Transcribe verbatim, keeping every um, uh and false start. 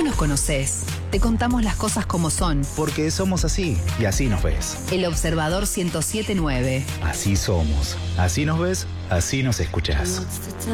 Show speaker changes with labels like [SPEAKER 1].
[SPEAKER 1] nos conocés. Te contamos las cosas como son.
[SPEAKER 2] Porque somos así y así nos ves.
[SPEAKER 1] El Observador ciento siete punto nueve.
[SPEAKER 2] Así somos. Así nos ves, así nos escuchás.